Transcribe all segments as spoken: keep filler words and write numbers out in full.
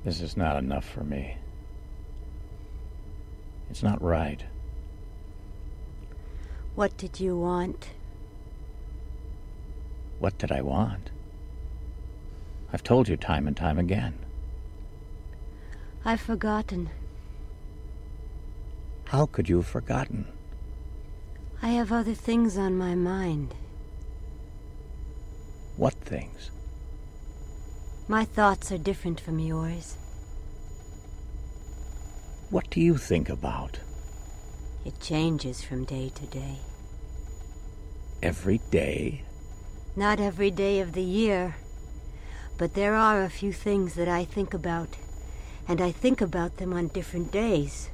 This is not enough for me. It's not right. What did you want? What did I want? I've told you time and time again. I've forgotten. How could you have forgotten? I have other things on my mind. What things? My thoughts are different from yours. What do you think about? It changes from day to day. Every day? Not every day of the year. But there are a few things that I think about, and I think about them on different days.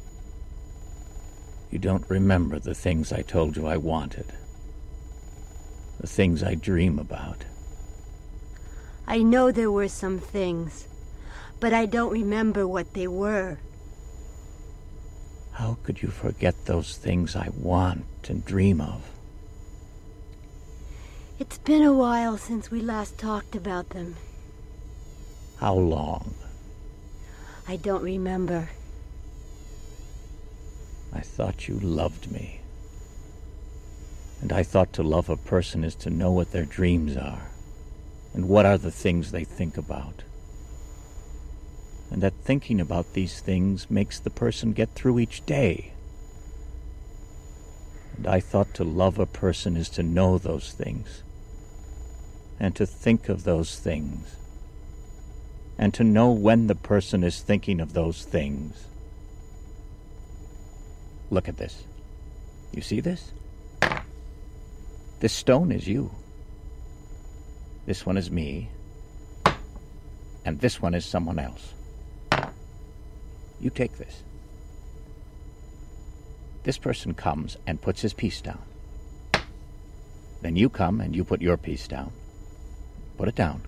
You don't remember the things I told you I wanted. The things I dream about. I know there were some things, but I don't remember what they were. How could you forget those things I want and dream of? It's been a while since we last talked about them. How long? I don't remember. I thought you loved me. And I thought to love a person is to know what their dreams are, and what are the things they think about. And that thinking about these things makes the person get through each day. And I thought to love a person is to know those things, and to think of those things, and to know when the person is thinking of those things. Look at this. You see this? This stone is you. This one is me. And this one is someone else. You take this. This person comes and puts his piece down. Then you come and you put your piece down. Put it down.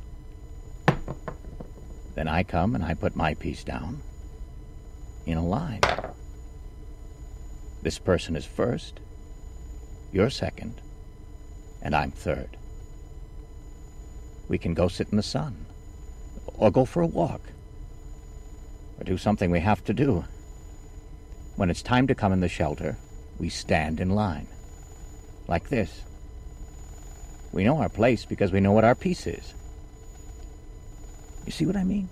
Then I come and I put my piece down. In a line. This person is first, you're second, and I'm third. We can go sit in the sun, or go for a walk, or do something we have to do. When it's time to come in the shelter, we stand in line, like this. We know our place because we know what our piece is. You see what I mean?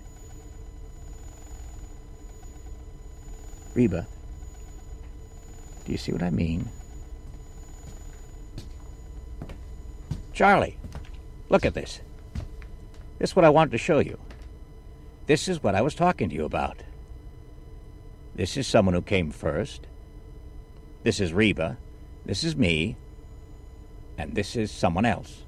Reba, do you see what I mean? Charlie, look at this. This is what I wanted to show you. This is what I was talking to you about. This is someone who came first. This is Reba. This is me. And this is someone else.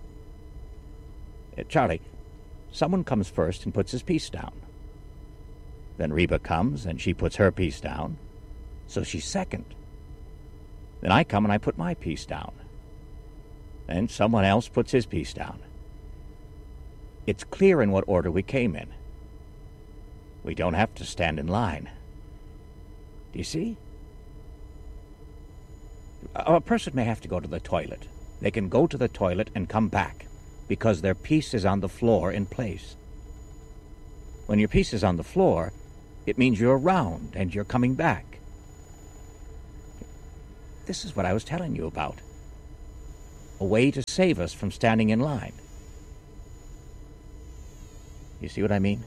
Uh, Charlie, someone comes first and puts his piece down. Then Reba comes and she puts her piece down. So she's second. Then I come and I put my piece down. Then someone else puts his piece down. It's clear in what order we came in. We don't have to stand in line. Do you see? A person may have to go to the toilet. They can go to the toilet and come back because their piece is on the floor in place. When your piece is on the floor, it means you're round and you're coming back. This is what I was telling you about. A way to save us from standing in line. You see what I mean?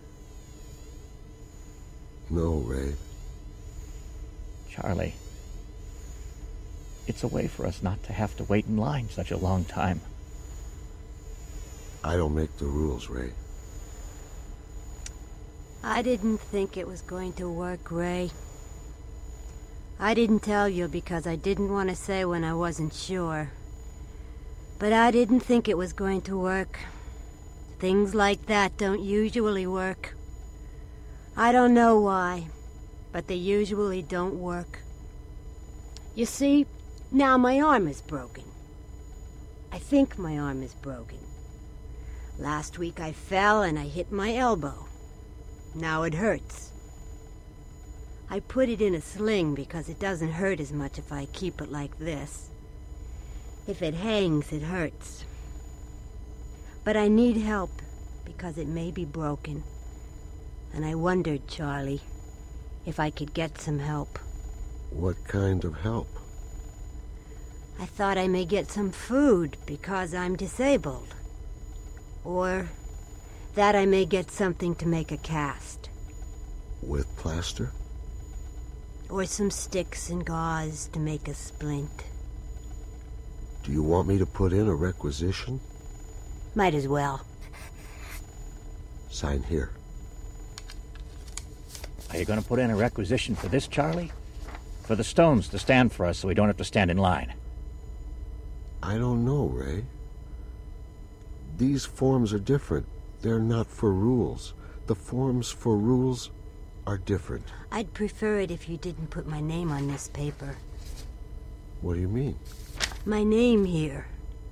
No, Ray. Charlie, it's a way for us not to have to wait in line such a long time. I don't make the rules, Ray. I didn't think it was going to work, Ray. I didn't tell you because I didn't want to say when I wasn't sure. But I didn't think it was going to work. Things like that don't usually work. I don't know why, but they usually don't work. You see, now my arm is broken. I think my arm is broken. Last week I fell and I hit my elbow. Now it hurts. I put it in a sling because it doesn't hurt as much if I keep it like this. If it hangs, it hurts. But I need help because it may be broken. And I wondered, Charlie, if I could get some help. What kind of help? I thought I may get some food because I'm disabled. Or that I may get something to make a cast. With plaster? Or some sticks and gauze to make a splint. Do you want me to put in a requisition? Might as well. Sign here. Are you going to put in a requisition for this, Charlie? For the stones to stand for us so we don't have to stand in line? I don't know, Ray. These forms are different. They're not for rules. The forms for rules are different. I'd prefer it if you didn't put my name on this paper. What do you mean? My name here.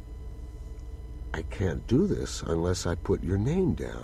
I can't do this unless I put your name down.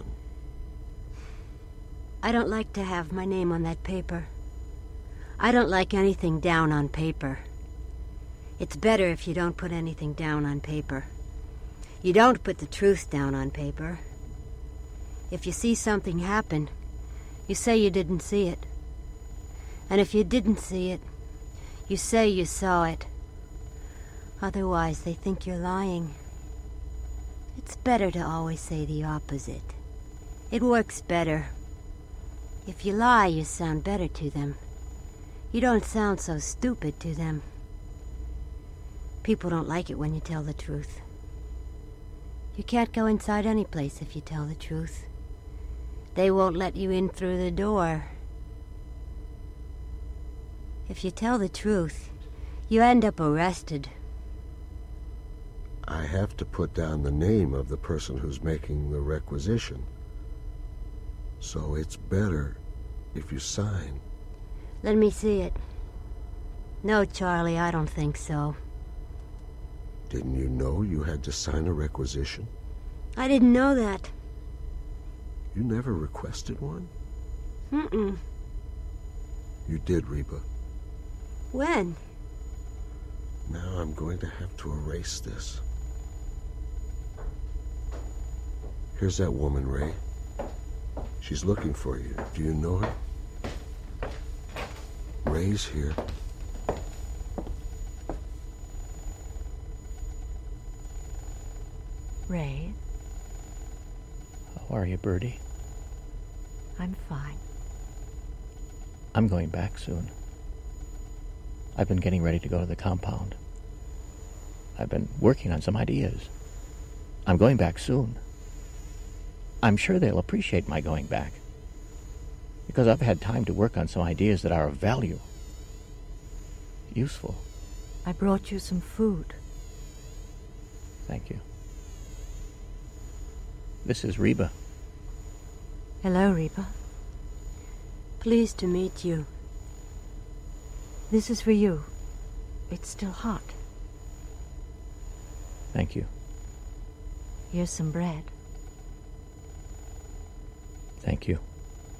I don't like to have my name on that paper. I don't like anything down on paper. It's better if you don't put anything down on paper. You don't put the truth down on paper. If you see something happen, you say you didn't see it. And if you didn't see it, you say you saw it. Otherwise, they think you're lying. It's better to always say the opposite. It works better. If you lie, you sound better to them. You don't sound so stupid to them. People don't like it when you tell the truth. You can't go inside any place if you tell the truth. They won't let you in through the door. If you tell the truth, you end up arrested. I have to put down the name of the person who's making the requisition. So it's better if you sign. Let me see it. No, Charlie, I don't think so. Didn't you know you had to sign a requisition? I didn't know that. You never requested one? Mm-mm. You did, Reba. When? Now I'm going to have to erase this. Here's that woman, Ray. She's looking for you. Do you know her? Ray's here. Ray, How are you, Birdie? I'm fine. I'm going back soon. I've been getting ready to go to the compound. I've been working on some ideas. I'm going back soon. I'm sure they'll appreciate my going back, because I've had time to work on some ideas that are of value. Useful. I brought you some food. Thank you. This is Reba. Hello, Reba. Pleased to meet you. This is for you. It's still hot. Thank you. Here's some bread. Thank you.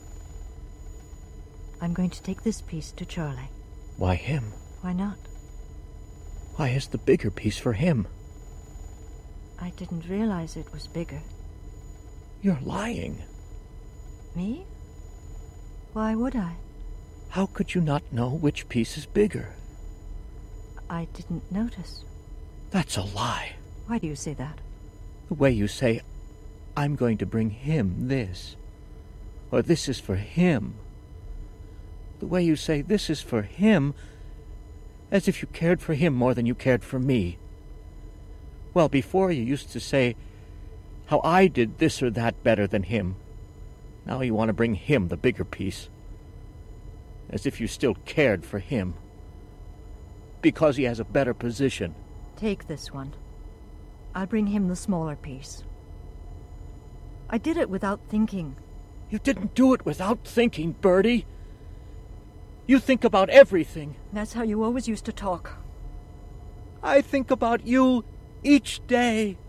I'm going to take this piece to Charlie. Why him? Why not? Why is the bigger piece for him? I didn't realize it was bigger. You're lying. Me? Why would I? How could you not know which piece is bigger? I didn't notice. That's a lie. Why do you say that? The way you say, I'm going to bring him this, or this is for him. The way you say, this is for him, as if you cared for him more than you cared for me. Well, before you used to say how I did this or that better than him. Now you want to bring him the bigger piece, as if you still cared for him, because he has a better position. Take this one. I'll bring him the smaller piece. I did it without thinking. You didn't do it without thinking, Birdie. You think about everything. That's how you always used to talk. I think about you each day.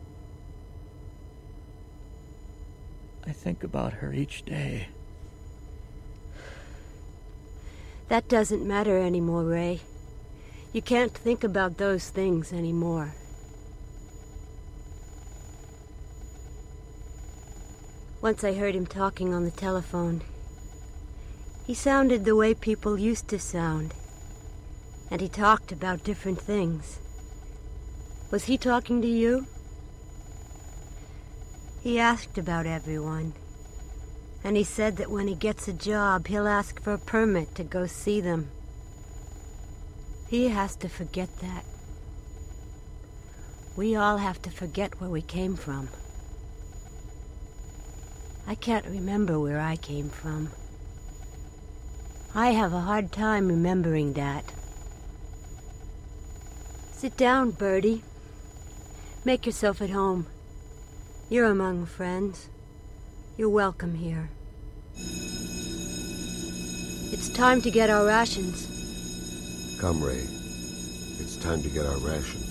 I think about her each day. That doesn't matter anymore, Ray. You can't think about those things anymore. Once I heard him talking on the telephone. He sounded the way people used to sound. And he talked about different things. Was he talking to you? He asked about everyone. And he said that when he gets a job, he'll ask for a permit to go see them. He has to forget that. We all have to forget where we came from. I can't remember where I came from. I have a hard time remembering that. Sit down, Birdie. Make yourself at home. You're among friends. You're welcome here. It's time to get our rations. Come, Ray. It's time to get our rations.